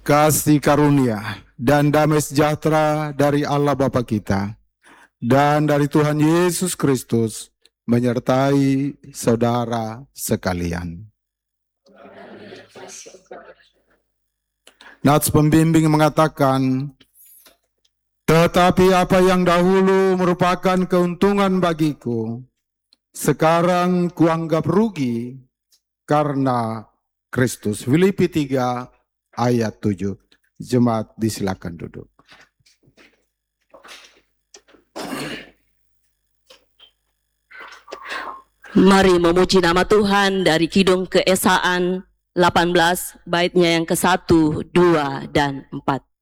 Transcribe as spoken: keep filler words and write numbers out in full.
kasih karunia dan damai sejahtera dari Allah Bapa kita dan dari Tuhan Yesus Kristus menyertai saudara sekalian. Nats pembimbing mengatakan, tetapi apa yang dahulu merupakan keuntungan bagiku, sekarang kuanggap rugi karena Kristus. Filipi tiga ayat tujuh. Jemaat disilakan duduk. Mari memuji nama Tuhan dari Kidung Keesaan delapan belas, baitnya yang ke satu, dua, dan empat.